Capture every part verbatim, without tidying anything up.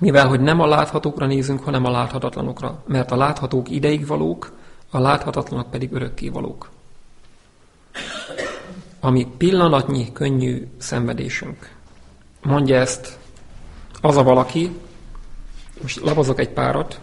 Mivel, hogy nem a láthatókra nézünk, hanem a láthatatlanokra, mert a láthatók ideig valók, a láthatatlanok pedig örökké valók. Ami pillanatnyi, könnyű szenvedésünk. Mondja ezt az a valaki, most lapozok egy párat,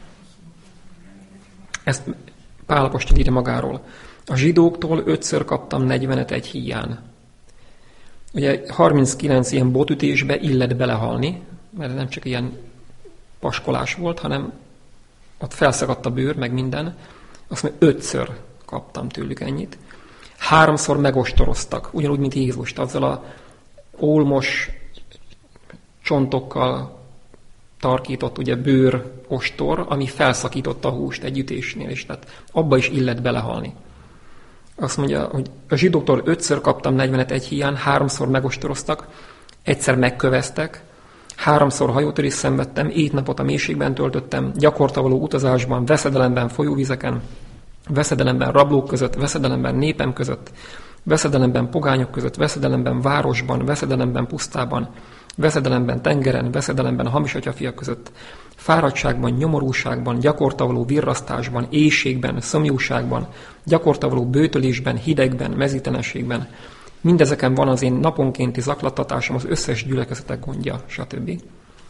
ezt Pál apostol írja magáról. A zsidóktól ötször kaptam negyvenet egy híján. Ugye harminckilenc ilyen botütésbe illet belehalni, mert nem csak ilyen paskolás volt, hanem ott felszakadt a bőr, meg minden. Azt mondja, ötször kaptam tőlük ennyit. Háromszor megostoroztak, ugyanúgy, mint Jézust, azzal a ólmos csontokkal tarkított ugye bőr ostor, ami felszakította a húst egy ütésnél is, tehát abba is illet belehalni. Azt mondja, hogy a zsidóktól ötször kaptam negyvenet egy híján, háromszor megostoroztak, egyszer megköveztek, háromszor hajótörést szenvedtem, ét napot a mélységben töltöttem, gyakorta való utazásban, veszedelemben, folyóvizeken, veszedelemben rablók között, veszedelemben népem között, veszedelemben pogányok között, veszedelemben városban, veszedelemben pusztában, veszedelemben tengeren, veszedelemben hamis atyafiak között, fáradtságban, nyomorúságban, gyakorta való virrasztásban, éhségben, szomjúságban, gyakorta való bőtölésben, hidegben, mezítelenségben. Mindezeken van az én naponkénti zaklattatásom, az összes gyülekezetek gondja, stb.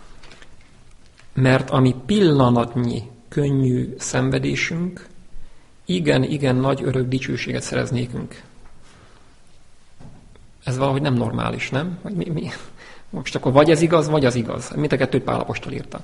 Mert ami pillanatnyi, könnyű szenvedésünk, igen, igen nagy örök dicsőséget szerez nékünk. Ez valahogy nem normális, nem? Vagy mi, mi? Most akkor vagy ez igaz, vagy az igaz. Mind a kettőt Pál apostol írta.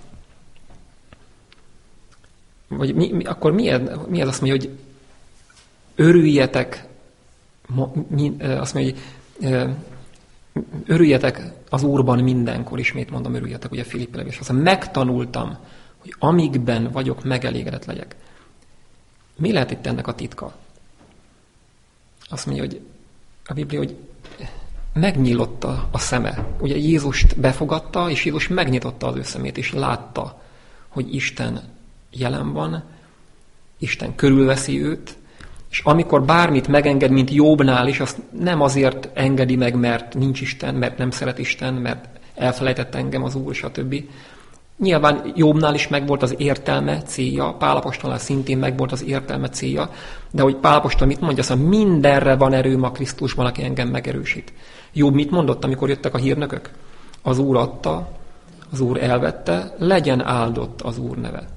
Vagy mi, mi, akkor mi ez, mi ez azt mondja, hogy örüljetek, mi, azt mondja, hogy örüljetek az Úrban mindenkor, ismét mondom, örüljetek, ugye Filippi levés. Azt mondja, megtanultam, hogy amikben vagyok, megelégedett legyek. Mi lehet itt ennek a titka? Azt mondja, hogy a Biblia, hogy megnyílotta a szeme. Ugye Jézust befogadta, és Jézus megnyitotta az ő szemét, és látta, hogy Isten jelen van, Isten körülveszi őt, és amikor bármit megenged, mint Jobbnál is, azt nem azért engedi meg, mert nincs Isten, mert nem szeret Isten, mert elfelejtett engem az Úr, stb. Nyilván Jobbnál is megvolt az értelme, célja, Pál apostolnál szintén megvolt az értelme, célja, de hogy Pál apostol mit mondja, azt mondja, mindenre van erőm a Krisztusban, aki engem megerősít. Jobb mit mondott, amikor jöttek a hírnökök? Az Úr adta, az Úr elvette, legyen áldott az Úr neve.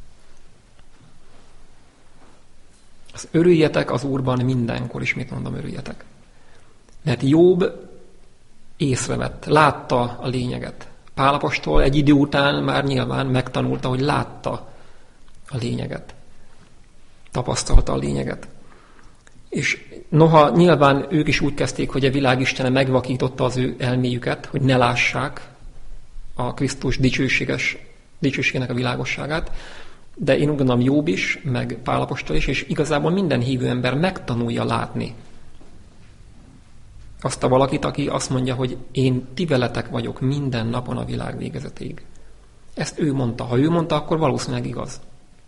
Az örüljetek az Úrban mindenkor, is mit mondom, örüljetek. Mert Jobb észrevett, látta a lényeget. Pál apostol egy idő után már nyilván megtanulta, hogy látta a lényeget. Tapasztalta a lényeget. És noha nyilván ők is úgy kezdték, hogy a világ istene megvakította az ő elméjüket, hogy ne lássák a Krisztus dicsőséges, dicsőségének a világosságát, de én úgy gondolom Jobb is, meg Pál apostol is, és igazából minden hívő ember megtanulja látni azt a valakit, aki azt mondja, hogy én ti veletek vagyok minden napon a világ végezetéig. Ezt ő mondta. Ha ő mondta, akkor valószínűleg igaz.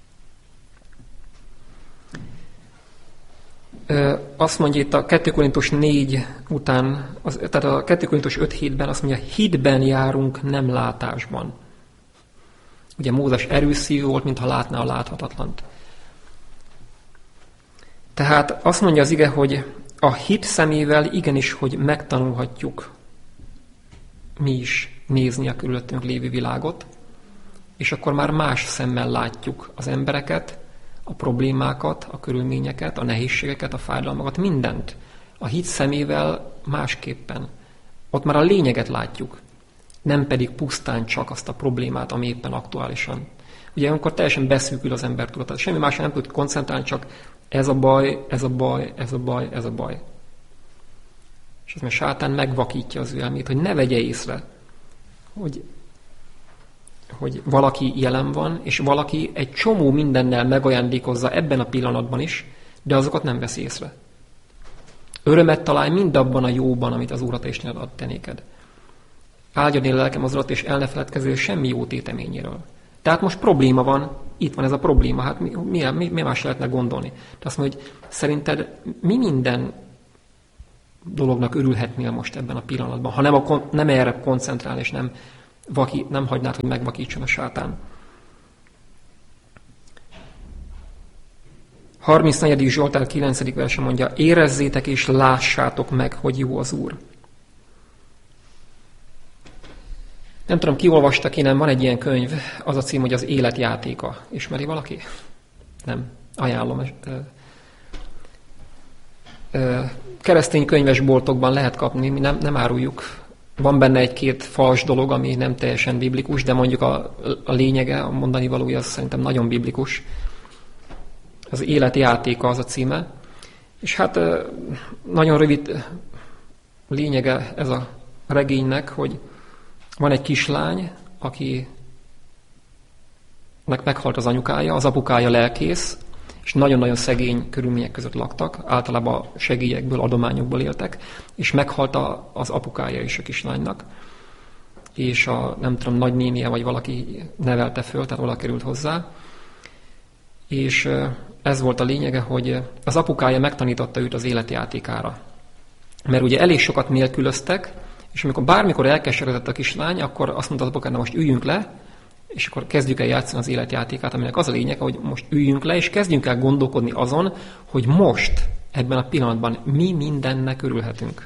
Ö, azt mondja itt a kettő Korintus négy után, az, tehát a kettő Korintus öt hétben azt mondja, hitben járunk, nem látásban. Ugye Mózes erőszívű volt, mintha látná a láthatatlant. Tehát azt mondja az ige, hogy a hit szemével igenis, hogy megtanulhatjuk mi is nézni a körülöttünk lévő világot, és akkor már más szemmel látjuk az embereket, a problémákat, a körülményeket, a nehézségeket, a fájdalmakat, mindent. A hit szemével másképpen. Ott már a lényeget látjuk, nem pedig pusztán csak azt a problémát, ami éppen aktuálisan. Ugye amikor teljesen beszűkül az ember tudat, semmi másra nem tud koncentrálni, csak ez a baj, ez a baj, ez a baj, ez a baj. És az mert sátán megvakítja az ő elmét, hogy ne vegye észre, hogy, hogy valaki jelen van, és valaki egy csomó mindennel megajándékozza ebben a pillanatban is, de azokat nem vesz észre. Örömet találj mindabban a jóban, amit az Úr Atya Istened ad te néked. Áldjad én lelkem az Urat, és el ne feledkezzél semmi jó téteményéről. Tehát most probléma van, itt van ez a probléma, hát mi, mi, mi, mi más lehetne gondolni? Tehát azt mondja, hogy szerinted mi minden dolognak örülhetnél most ebben a pillanatban, ha nem, a, nem erre koncentrál, és nem vaki, nem hagynád, hogy megvakítson a sátán. harmincnegyedik Zsoltár kilencedik verse mondja, érezzétek és lássátok meg, hogy jó az Úr. Nem tudom, ki olvasta ki, nem, van egy ilyen könyv, az a cím, hogy az élet játéka. Ismeri valaki? Nem. Ajánlom. Keresztény könyvesboltokban lehet kapni, mi nem, nem áruljuk. Van benne egy-két fals dolog, ami nem teljesen biblikus, de mondjuk a, a lényege, a mondani valója az szerintem nagyon biblikus. Az élet játéka az a címe. És hát nagyon rövid lényege ez a regénynek, hogy van egy kislány, akinek meghalt az anyukája, az apukája lelkész, és nagyon-nagyon szegény körülmények között laktak, általában segélyekből, adományokból éltek, és meghalt az apukája is a kislánynak, és a, nem tudom, nagynénie vagy valaki nevelte föl, tehát oda került hozzá, és ez volt a lényege, hogy az apukája megtanította őt az életjátékára. Mert ugye elég sokat nélkülöztek, és amikor bármikor elkeseredett a kislány, akkor azt mondta az apukának, most üljünk le, és akkor kezdjük el játszani az életjátékát, aminek az a lényeg, hogy most üljünk le, és kezdjünk el gondolkodni azon, hogy most, ebben a pillanatban mi mindennek örülhetünk.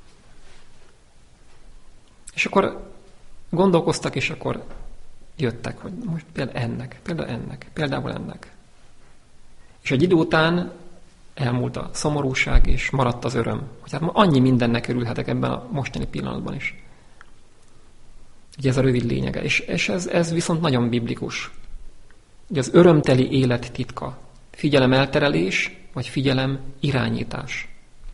És akkor gondolkoztak, és akkor jöttek, hogy most például ennek, például ennek, például ennek. És egy idő után elmúlt a szomorúság, és maradt az öröm. Hogy hát ma annyi mindennek örülhetek ebben a mostani pillanatban is. Ugye ez a rövid lényege. És, és ez, ez viszont nagyon biblikus. Ugye az örömteli élet titka. Figyelem elterelés, vagy figyelem irányítás.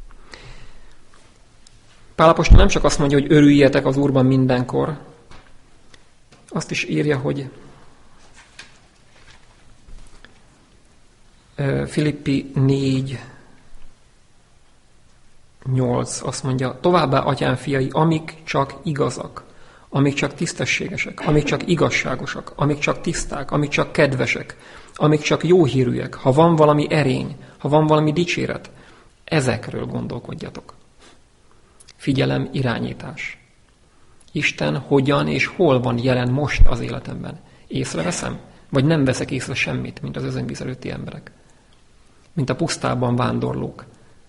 Pál apostol nem csak azt mondja, hogy örüljetek az Úrban mindenkor, azt is írja, hogy Filippi négy nyolc azt mondja, továbbá, atyám fiai, amik csak igazak, amik csak tisztességesek, amik csak igazságosak, amik csak tiszták, amik csak kedvesek, amik csak jó hírűek, ha van valami erény, ha van valami dicséret, ezekről gondolkodjatok. Figyelem, irányítás. Isten hogyan és hol van jelen most az életemben? Észreveszem? Vagy nem veszek észre semmit, mint az özönvíz előtti emberek? Mint a pusztában vándorlók.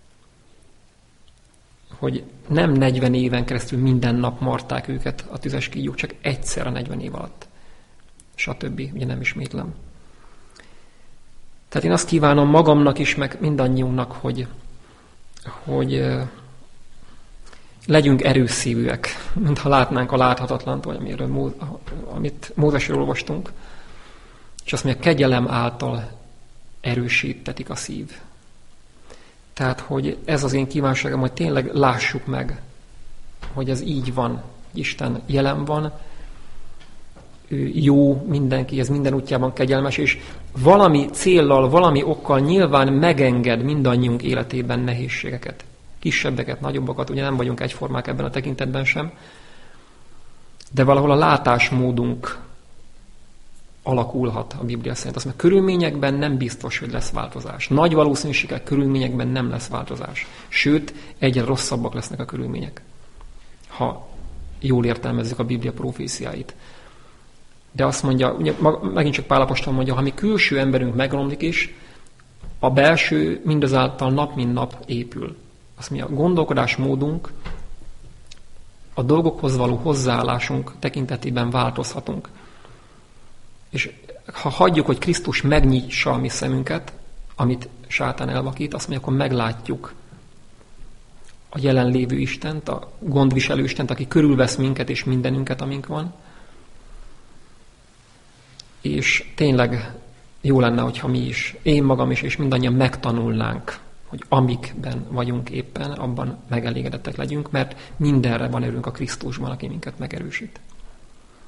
Hogy nem negyven éven keresztül minden nap marták őket a tüzes kígyók, csak egyszer a negyven év alatt. Stb. Ugye nem ismétlem. Tehát én azt kívánom magamnak is, meg mindannyiunknak, hogy, hogy legyünk erőszívűek, mintha látnánk a láthatatlant, vagy amiről, amit Mózesről olvastunk, és azt mondja, kegyelem által erősítetik a szív. Tehát, hogy ez az én kívánságom, hogy tényleg lássuk meg, hogy ez így van, hogy Isten jelen van, ő jó mindenki, ez minden útjában kegyelmes, és valami céllal, valami okkal nyilván megenged mindannyiunk életében nehézségeket. Kisebbeket, nagyobbakat, ugye nem vagyunk egyformák ebben a tekintetben sem, de valahol a látásmódunk alakulhat a Biblia szerint. Azt mondja, körülményekben nem biztos, hogy lesz változás. Nagy valószínűséggel körülményekben nem lesz változás. Sőt, egyre rosszabbak lesznek a körülmények, ha jól értelmezzük a Biblia proféciáit. De azt mondja, ugye megint csak Pál apostol mondja, ha mi külső emberünk megromlik is, a belső mindazáltal nap mint nap épül. Azt mondja, a gondolkodásmódunk, a dolgokhoz való hozzáállásunk tekintetében változhatunk. És ha hagyjuk, hogy Krisztus megnyissa a mi szemünket, amit sátán elvakít, azt mondja, akkor meglátjuk a jelenlévő Istent, a gondviselő Istent, aki körülvesz minket és mindenünket, amink van. És tényleg jó lenne, hogyha mi is, én magam is, és mindannyian megtanulnánk, hogy amikben vagyunk éppen, abban megelégedettek legyünk, mert mindenre van örünk a Krisztusban, aki minket megerősít.